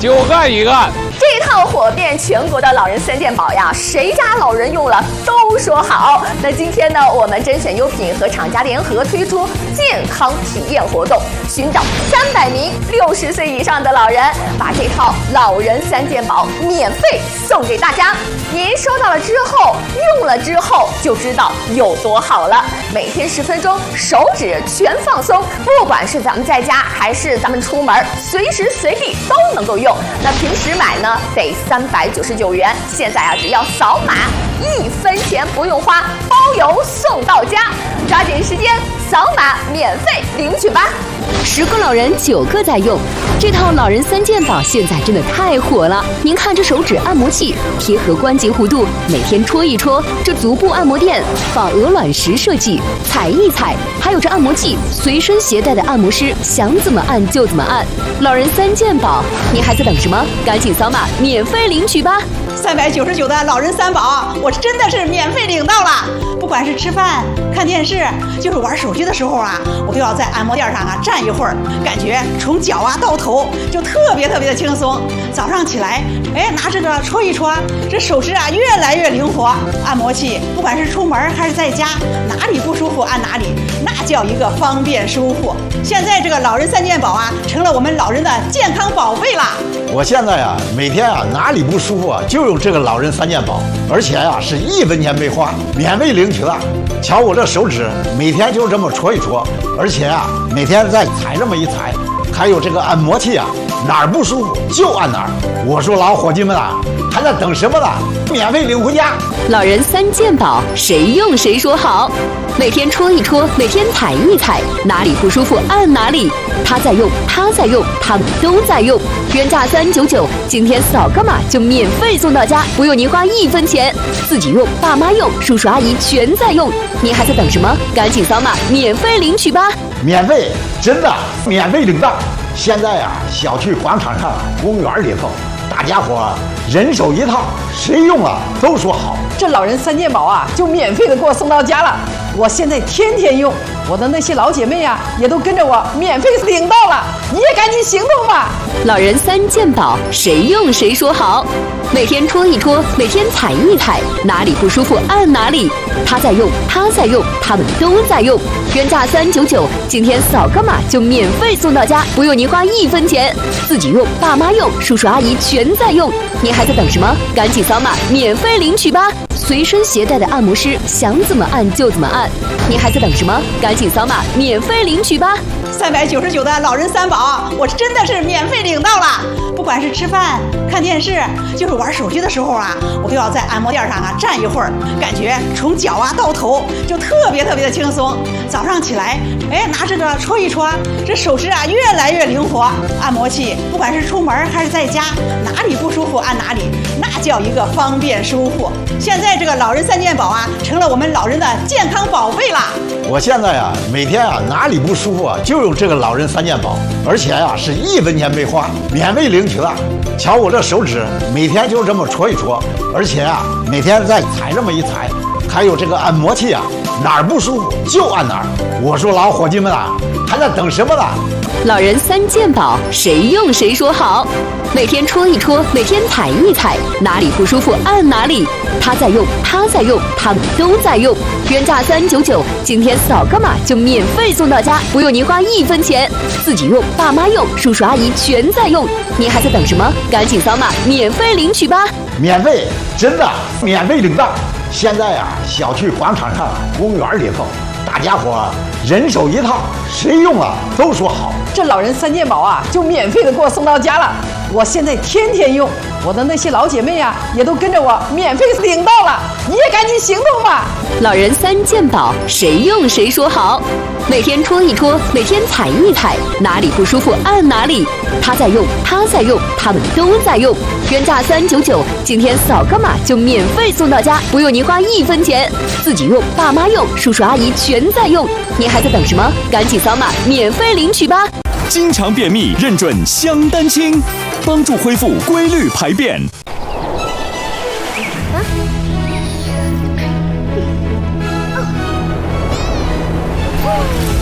9个一个。 这套火遍全国的老人3件宝呀，谁家老人用了都说好。那今天呢，我们甄选优品和厂家联合推出健康体验活动，寻找300名60岁以上的老人，把这套老人3件宝免费送给大家。您收到了之后，用了之后就知道有多好了。每天10分钟，手指全放松，不管是咱们在家还是咱们出门，随时随地都能够用。那平时买呢得399元，现在啊只要扫码，1分钱不用花，包邮送到家。抓紧时间扫码免费领取吧。 10个老人9个在用，这套老人3件宝现在真的太火了。您看这手指按摩器贴合关节弧度，每天戳一戳；这足部按摩垫仿鹅卵石设计，踩一踩；还有这按摩器随身携带的按摩师，想怎么按就怎么按。老人3件宝，您还在等什么？赶紧扫码免费领取吧 ！399的老人3宝，我真的是免费领到了。不管是吃饭、看电视，就是玩手机的时候啊，我都要在按摩垫上啊站一会儿，感觉从脚啊到头就特别的轻松。早上起来，拿这个戳一戳，这手指啊越来越灵活。按摩器不管是出门还是在家，哪里不舒服按哪里，那叫一个方便舒服。现在这个老人3件宝啊，成了我们老人的健康宝贝啦。 我现在啊，每天啊哪里不舒服啊，就用这个老人3件宝，而且啊是1分钱没花，免费领取了。瞧我这手指，每天就这么戳一戳，而且啊每天再踩这么一踩，还有这个按摩器啊，哪儿不舒服就按哪儿。我说老伙计们啊，还在等什么呢？免费领回家！ 老人3件宝，谁用谁说好。每天戳一戳，每天踩一踩，哪里不舒服按哪里。他在用，他在用，他们都在用。原价399，今天扫个码就免费送到家，不用您花1分钱。自己用，爸妈用，叔叔阿姨全在用。您还在等什么？赶紧扫码免费领取吧！ 免费，真的免费领到。现在啊，小区广场上、公园里头，大家伙人手一套，谁用了都说好。 这老人3件宝啊，就免费的给我送到家了。我现在天天用，我的那些老姐妹啊，也都跟着我免费领到了。你也赶紧行动吧！ 老人3件宝，谁用谁说好。每天戳一戳，每天踩一踩，哪里不舒服按哪里。他在用，他在用，他们都在用。原价399，今天扫个码就免费送到家，不用您花1分钱。自己用，爸妈用，叔叔阿姨全在用。您还在等什么？赶紧扫码免费领取吧！随身携带的按摩师，想怎么按就怎么按。您还在等什么？赶紧扫码免费领取吧 ！399的老人3宝，我真的是免费领到了。不管是吃饭、看电视，就是玩手机的时候啊，我都要在按摩垫上啊站一会儿，感觉从脚啊到头就特别的轻松。早上起来，拿这个戳一戳，这手指啊越来越灵活。按摩器不管是出门还是在家，哪里不舒服按哪里，那叫一个方便舒服。现在这个老人3件宝啊，成了我们老人的健康宝贝啦。 我现在啊，每天啊哪里不舒服啊，就用这个老人3件宝，而且啊是1分钱没花，免费领取了。瞧我这手指，每天就这么戳一戳，而且啊每天再踩这么一踩，还有这个按摩器啊，哪儿不舒服就按哪儿。我说老伙计们啊，还在等什么呢？ 老人3件宝，谁用谁说好。每天戳一戳，每天踩一踩，哪里不舒服按哪里。他在用，他在用，他们都在用。原价399，今天扫个码就免费送到家，不用您花1分钱。自己用，爸妈用，叔叔阿姨全在用。您还在等什么？赶紧扫码免费领取吧！ 免费，真的免费领到。现在啊，小区广场上、公园里头，大家伙人手一套，谁用了都说好。 这老人3件宝啊，就免费的给我送到家了。我现在天天用，我的那些老姐妹啊，也都跟着我免费领到了。你也赶紧行动吧！ 老人3件宝，谁用谁说好。每天戳一戳，每天踩一踩，哪里不舒服按哪里。他在用，他在用，他们都在用。原价399，今天扫个码就免费送到家，不用您花1分钱。自己用，爸妈用，叔叔阿姨全在用。您还在等什么？赶紧扫码免费领取吧！ 经常便秘，认准香丹清，帮助恢复规律排便。